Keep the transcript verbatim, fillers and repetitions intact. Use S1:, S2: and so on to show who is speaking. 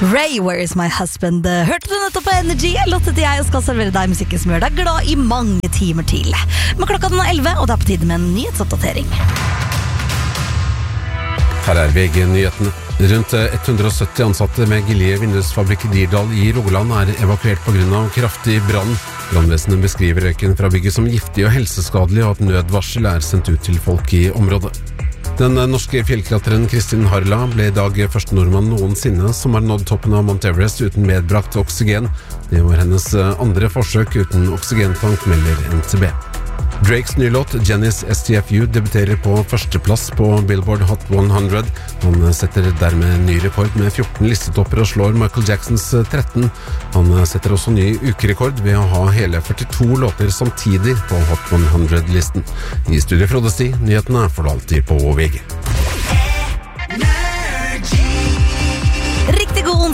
S1: Ray, Where is my husband? Hørte du nettopp på Energy? Lottet jeg og skal servere deg musikken som gjør deg glad i mange timer til. Men klokka den er elleve, og det er på tide med en nyhetsoppdatering.
S2: Her er V G-nyhetene. Rundt hundre og sytti ansatte med Gilje Vindusfabrikk i Dirdal i Rogaland er evakuert på grunn av kraftig brann. Brannvesenet beskriver røyken fra bygget som giftig og helseskadelig, og at nødvarsel er sendt ut til folk i området. Den norske fjellklatreren Kristin Harla ble i dag første nordmann noensinne som har nådd toppen av Mount Everest uten medbrakt oksygen. Det var hennes andre forsøk uten oksygentank, melder N T B. Drakes nye låt Jenny's S T F U debuterer på førsteplass på Billboard Hot hundre. Han setter dermed ny rekord med fjorten listetopper og slår Michael Jacksons tretten. Han setter også ny ukerekord ved å ha hele førtito låter samtidig på Hot hundre-listen. I studio Frode Sti, nyhetene får du alltid på V G.